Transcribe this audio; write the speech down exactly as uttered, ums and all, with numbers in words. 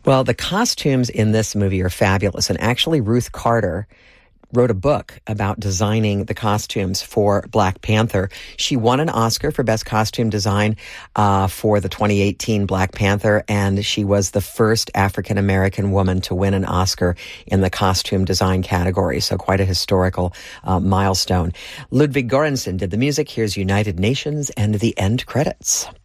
Well, the costumes in this movie are fabulous, and actually Ruth Carter wrote a book about designing the costumes for Black Panther. She won an Oscar for Best Costume Design uh, for the twenty eighteen Black Panther, and she was the first African-American woman to win an Oscar in the costume design category, so quite a historical uh, milestone. Ludwig Göransson did the music. Here's United Nations and the end credits.